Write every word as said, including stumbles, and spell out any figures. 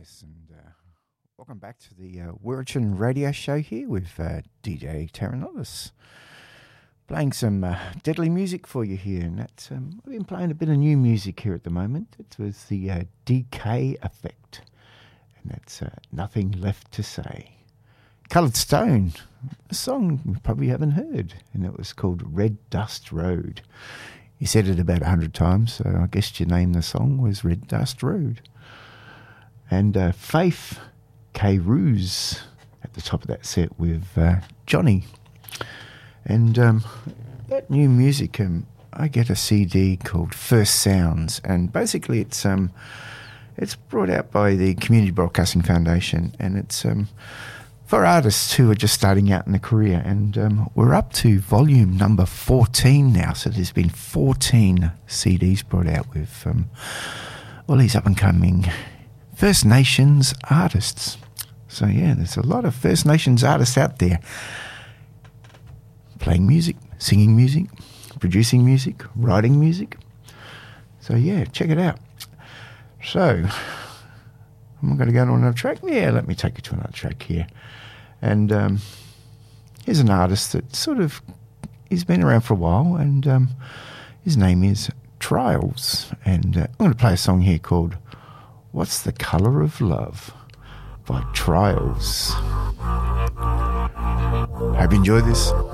Yes, and uh, welcome back to the uh, Wirrachin Radio Show here with uh, D J Terranollis. Playing some uh, deadly music for you here, and that's um, I've been playing a bit of new music here at the moment. It was the uh, D K Effect, and that's uh, Nothing Left to Say. Coloured Stone, a song you probably haven't heard, and it was called Red Dust Road. You said it about a hundred times, so I guess your name the song was Red Dust Road. And uh, Faith K. Ruse at the top of that set with uh, Johnny. And um, that new music, um, I get a C D called First Sounds, and basically it's um, it's brought out by the Community Broadcasting Foundation, and it's um, for artists who are just starting out in their career. And um, we're up to volume number fourteen now, so there's been fourteen C Ds brought out with um, all these up-and-coming First Nations artists. So yeah, there's a lot of First Nations artists out there playing music, singing music, producing music, writing music. So yeah, check it out. So I'm going to go to another track. Yeah, let me take you to another track here. And um, here's an artist that sort of, he's been around for a while, and um, his name is Trials. And uh, I'm going to play a song here called What's the Colour of Love by Trials. Hope you enjoy this.